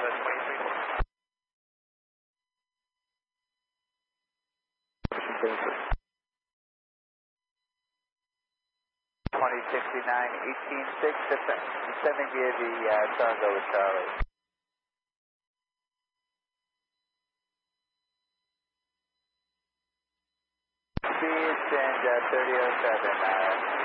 descending via the Tango with Charlie. Speeds and 3007,